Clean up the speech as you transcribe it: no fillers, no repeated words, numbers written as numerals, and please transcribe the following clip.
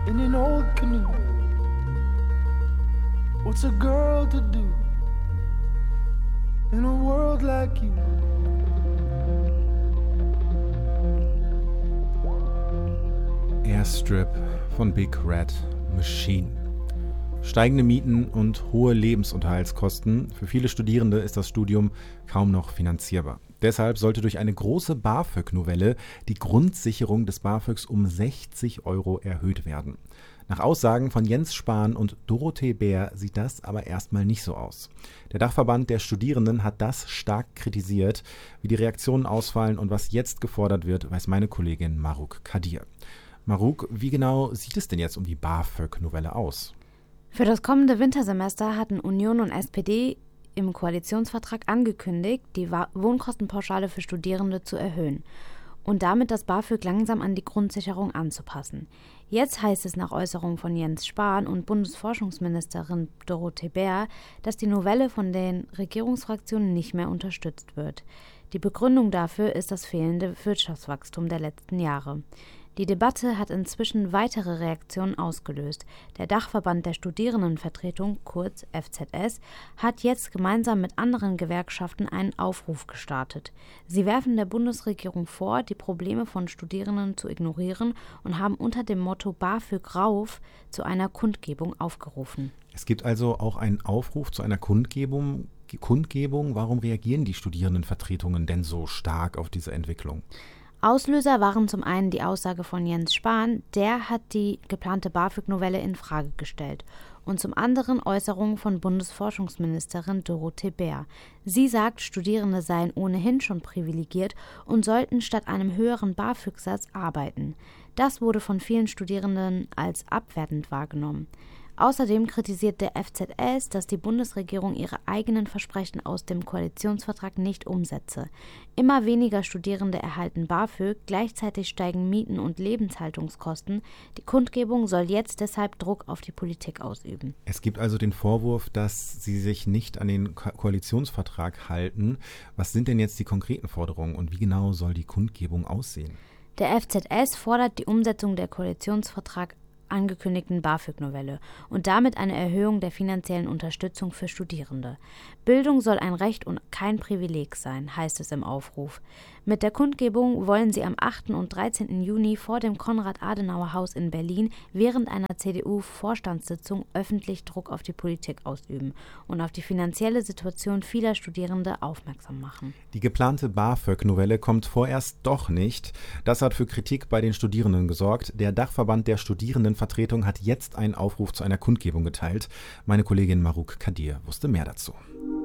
in an old canoe. What's a girl to do in a world like you? Airstrip von Big Red Machine. Steigende Mieten und hohe Lebensunterhaltskosten. Für viele Studierende ist das Studium kaum noch finanzierbar. Deshalb sollte durch eine große BAföG-Novelle die Grundsicherung des BAföGs um 60 € erhöht werden. Nach Aussagen von Jens Spahn und Dorothee Bär sieht das aber erstmal nicht so aus. Der Dachverband der Studierenden hat das stark kritisiert. Wie die Reaktionen ausfallen und was jetzt gefordert wird, weiß meine Kollegin Maruk Kadir. Maruk, wie genau sieht es denn jetzt um die BAföG-Novelle aus? Für das kommende Wintersemester hatten Union und SPD im Koalitionsvertrag angekündigt, die Wohnkostenpauschale für Studierende zu erhöhen und damit das BAföG langsam an die Grundsicherung anzupassen. Jetzt heißt es nach Äußerungen von Jens Spahn und Bundesforschungsministerin Dorothee Bär, dass die Novelle von den Regierungsfraktionen nicht mehr unterstützt wird. Die Begründung dafür ist das fehlende Wirtschaftswachstum der letzten Jahre. Die Debatte hat inzwischen weitere Reaktionen ausgelöst. Der Dachverband der Studierendenvertretung, kurz FZS, hat jetzt gemeinsam mit anderen Gewerkschaften einen Aufruf gestartet. Sie werfen der Bundesregierung vor, die Probleme von Studierenden zu ignorieren und haben unter dem Motto BAföG rauf zu einer Kundgebung aufgerufen. Es gibt also auch einen Aufruf zu einer Kundgebung. Warum reagieren die Studierendenvertretungen denn so stark auf diese Entwicklung? Auslöser waren zum einen die Aussage von Jens Spahn, der hat die geplante BAföG-Novelle in Frage gestellt, und zum anderen Äußerungen von Bundesforschungsministerin Dorothee Bär. Sie sagt, Studierende seien ohnehin schon privilegiert und sollten statt einem höheren BAföG-Satz arbeiten. Das wurde von vielen Studierenden als abwertend wahrgenommen. Außerdem kritisiert der FZS, dass die Bundesregierung ihre eigenen Versprechen aus dem Koalitionsvertrag nicht umsetze. Immer weniger Studierende erhalten BAföG, gleichzeitig steigen Mieten und Lebenshaltungskosten. Die Kundgebung soll jetzt deshalb Druck auf die Politik ausüben. Es gibt also den Vorwurf, dass sie sich nicht an den Koalitionsvertrag halten. Was sind denn jetzt die konkreten Forderungen und wie genau soll die Kundgebung aussehen? Der FZS fordert die Umsetzung der Koalitionsvertrag angekündigten BAföG-Novelle und damit eine Erhöhung der finanziellen Unterstützung für Studierende. Bildung soll ein Recht und kein Privileg sein, heißt es im Aufruf. Mit der Kundgebung wollen sie am 8. und 13. Juni vor dem Konrad-Adenauer-Haus in Berlin während einer CDU-Vorstandssitzung öffentlich Druck auf die Politik ausüben und auf die finanzielle Situation vieler Studierende aufmerksam machen. Die geplante BAföG-Novelle kommt vorerst doch nicht. Das hat für Kritik bei den Studierenden gesorgt. Der Dachverband der Studierendenvertretung hat jetzt einen Aufruf zu einer Kundgebung geteilt. Meine Kollegin Maruk Kadir wusste mehr dazu.